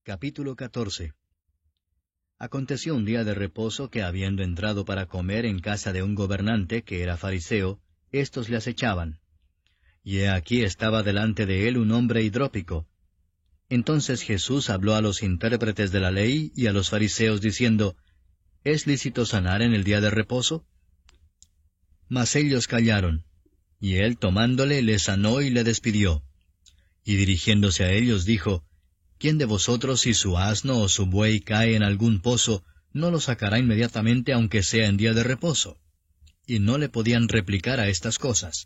Capítulo 14. Aconteció un día de reposo que, habiendo entrado para comer en casa de un gobernante, que era fariseo, éstos le acechaban. Y he aquí estaba delante de él un hombre hidrópico. Entonces Jesús habló a los intérpretes de la ley y a los fariseos, diciendo, ¿Es lícito sanar en el día de reposo? Mas ellos callaron. Y él, tomándole, le sanó y le despidió. Y dirigiéndose a ellos, dijo, ¿Quién de vosotros, si su asno o su buey cae en algún pozo, no lo sacará inmediatamente aunque sea en día de reposo? Y no le podían replicar a estas cosas.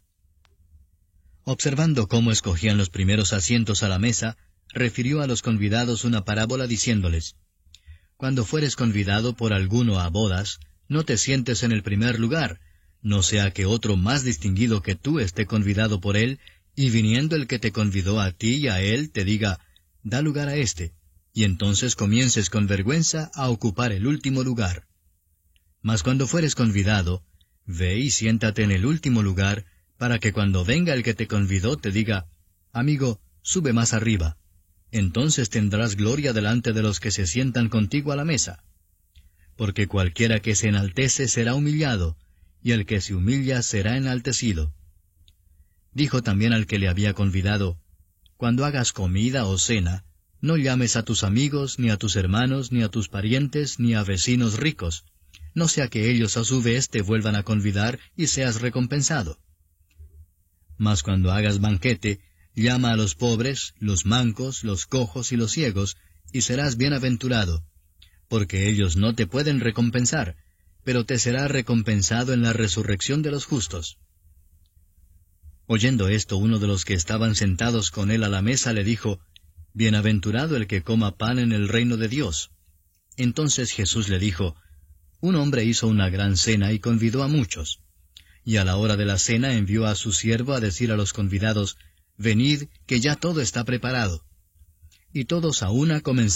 Observando cómo escogían los primeros asientos a la mesa, refirió a los convidados una parábola diciéndoles, Cuando fueres convidado por alguno a bodas, no te sientes en el primer lugar, no sea que otro más distinguido que tú esté convidado por él, y viniendo el que te convidó a ti y a él, te diga, da lugar a éste, y entonces comiences con vergüenza a ocupar el último lugar. Mas cuando fueres convidado, ve y siéntate en el último lugar, para que cuando venga el que te convidó te diga, amigo, sube más arriba. Entonces tendrás gloria delante de los que se sientan contigo a la mesa. Porque cualquiera que se enaltece será humillado, y el que se humilla será enaltecido. Dijo también al que le había convidado, Cuando hagas comida o cena, no llames a tus amigos, ni a tus hermanos, ni a tus parientes, ni a vecinos ricos, no sea que ellos a su vez te vuelvan a convidar y seas recompensado. Mas cuando hagas banquete, llama a los pobres, los mancos, los cojos y los ciegos, y serás bienaventurado, porque ellos no te pueden recompensar, pero te será recompensado en la resurrección de los justos. Oyendo esto, uno de los que estaban sentados con él a la mesa le dijo, Bienaventurado el que coma pan en el reino de Dios. Entonces Jesús le dijo, Un hombre hizo una gran cena y convidó a muchos. Y a la hora de la cena envió a su siervo a decir a los convidados, Venid, que ya todo está preparado. Y todos a una comenzaron